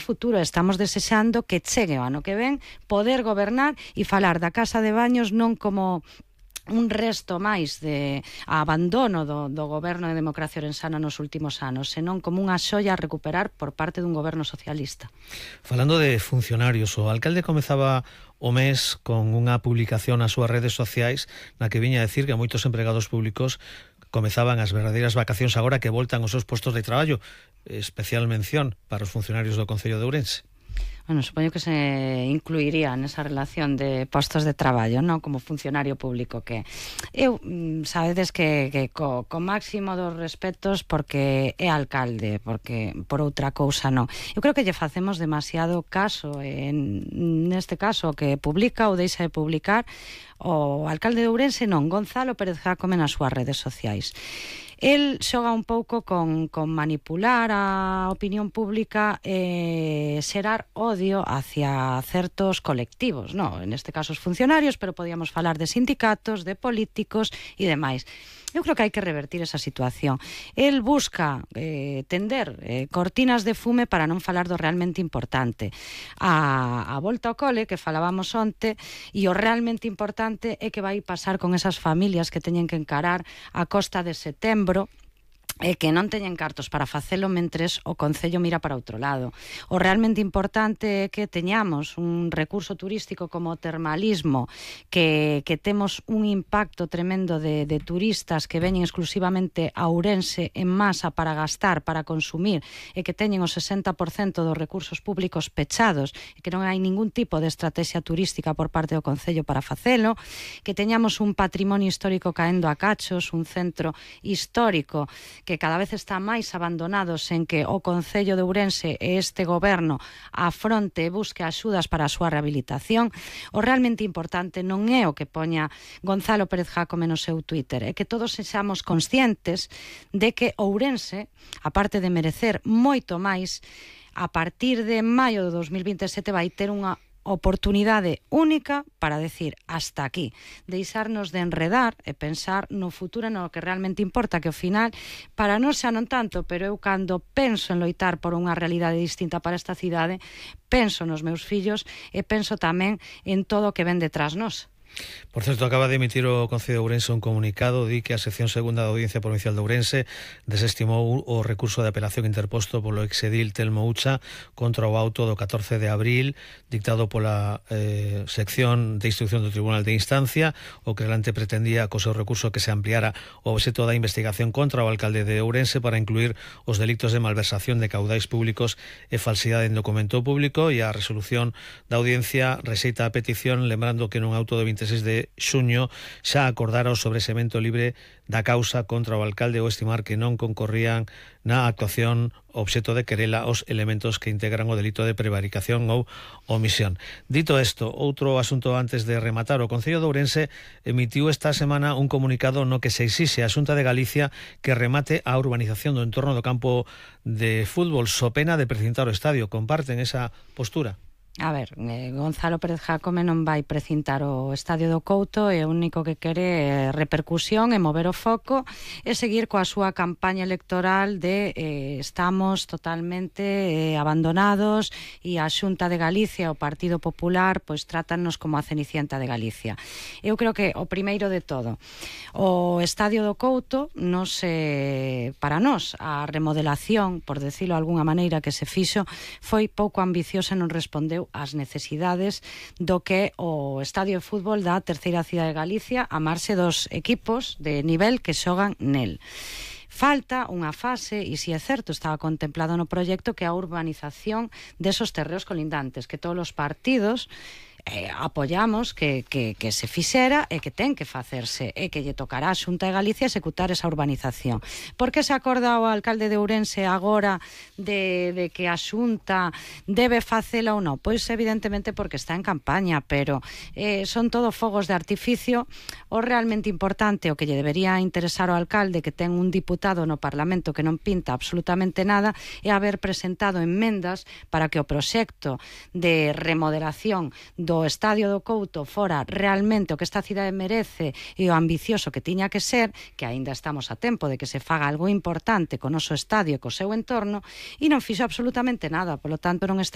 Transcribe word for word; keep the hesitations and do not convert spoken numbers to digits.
futuro, estamos desexando que chegue o ano que ven poder gobernar e falar da Casa de Baños non como un resto máis de abandono do, do goberno de democracia orensana nos últimos anos, senón como unha xoia a recuperar por parte dun goberno socialista. Falando de funcionarios, o alcalde comezaba o mes con unha publicación nas súas redes sociais na que viña a decir que moitos empregados públicos comezaban as verdadeiras vacacións agora que voltan aos seus postos de traballo. Especial mención para os funcionarios do Concello de Ourense. Bueno, supoño que se incluiría nesa relación de postos de traballo, non? Como funcionario público que eu, sabedes que, que co, co máximo dos respetos porque é alcalde, porque por outra cousa non. Eu creo que lle facemos demasiado caso, en, neste caso, que publica ou deixa de publicar o alcalde de Ourense, non, Gonzalo Pérez Jácome nas súas redes sociais. El xoga un pouco con, con manipular a opinión pública e xerar odio hacia certos colectivos, no, en este caso os funcionarios, pero podíamos falar de sindicatos, de políticos e demais. Eu creo que hai que revertir esa situación. El busca eh, tender eh, cortinas de fume para non falar do realmente importante. A, a volta ao cole, que falábamos onte, e o realmente importante é que vai pasar con esas familias que teñen que encarar a costa de setembro, e que non teñen cartos para facelo mentres o Concello mira para outro lado. O realmente importante é que teñamos un recurso turístico como o termalismo, que, que temos un impacto tremendo de, de turistas que veñen exclusivamente a Ourense en masa para gastar, para consumir, e que teñen o sesenta por cento dos recursos públicos pechados, e que non hai ningún tipo de estrategia turística por parte do Concello para facelo, que teñamos un patrimonio histórico caendo a cachos, un centro histórico que cada vez está máis abandonado sen que o Concello de Ourense e este goberno afronte e busque axudas para a súa rehabilitación. O realmente importante non é o que poña Gonzalo Pérez Jácome no seu Twitter, é que todos sexamos conscientes de que Ourense, aparte de merecer moito máis, a partir de maio de dos mil vinte e sete vai ter unha oportunidade única para decir hasta aquí, deixarnos de enredar e pensar no futuro, no que realmente importa, que ao final, para nós xa non tanto, pero eu cando penso en loitar por unha realidade distinta para esta cidade, penso nos meus fillos e penso tamén en todo o que ven detrás nós. Por certo, acaba de emitir o Concello de Ourense un comunicado, di que a sección segunda da Audiencia Provincial de Ourense desestimou o recurso de apelación interposto polo exedil Telmo Ucha contra o auto do catorce de abril dictado pola eh, sección de instrucción do Tribunal de Instancia. O querelante pretendía co seu recurso que se ampliara o obxecto da investigación contra o alcalde de Ourense para incluir os delitos de malversación de caudais públicos e falsidade en documento público, e a resolución da audiencia rexeita a petición, lembrando que nun auto de veintiséis de xuño xa acordara o sobresemento libre da causa contra o alcalde, ou estimar que non concorrían na actuación obxecto de querela os elementos que integran o delito de prevaricación ou omisión. Dito isto, outro asunto antes de rematar, o Concello de Ourense emitiu esta semana un comunicado no que se exixe á Xunta de Galicia que remate a urbanización do entorno do campo de fútbol, so pena de precintar o estadio. Comparten esa postura? A ver, eh, Gonzalo Pérez Jácome non vai precintar o Estadio do Couto, e o único que quere é repercusión e mover o foco e seguir coa súa campaña electoral de eh, estamos totalmente eh, abandonados e a Xunta de Galicia, o Partido Popular, pois trátanos como a Cenicienta de Galicia. Eu creo que o primeiro de todo, o Estadio do Couto, nos, eh, para nós, a remodelación, por decirlo de alguna maneira, que se fixo, foi pouco ambiciosa e non respondeu as necesidades do que o estadio de fútbol da terceira cidade de Galicia, a marxe dos equipos de nivel que xogan nel. Falta unha fase, e si é certo, estaba contemplado no proxecto, que é a urbanización desos terreos colindantes, que todos os partidos eh, apoiamos que, que, que se fixera e que ten que facerse, e que lle tocará a Xunta de Galicia executar esa urbanización. Por que se acorda o alcalde de Ourense agora de, de que a Xunta debe facela ou non? Pois evidentemente porque está en campaña, pero eh, son todo fogos de artificio. O realmente importante, o que lle debería interesar ao alcalde, que ten un diputado no Parlamento que non pinta absolutamente nada, é haber presentado enmendas para que o proxecto de remodelación do Estadio do Couto fora realmente o que esta cidade merece e o ambicioso que tiña que ser, que aínda estamos a tempo de que se faga algo importante co noso estadio e co seu entorno, e non fixo absolutamente nada. Polo tanto, non está